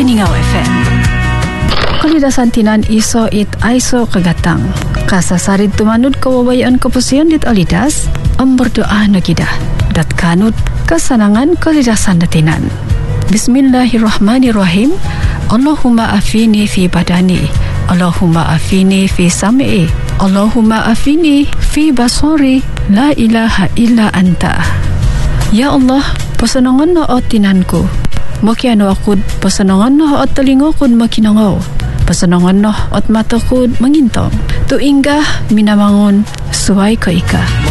Maningau FM. Kalidasan tinan iso it aiso kagatang. Kasasarid tumanud kawawayan kepusian dit alidas. Berdoa nagidah. Dat kanut kesenangan kalidasan datinan. Bismillahirrahmanirrahim. Allahumma afini fi badani. Allahumma afini fi sam'i. Allahumma afini fi basari. La ilaha illa anta. Ya Allah, pasanangan na o tinanku. Makiano akod pasanangan na at talingokod makinangaw. Pasanangan na at matakod mangintong. Tuinga minamangon suway ka ika.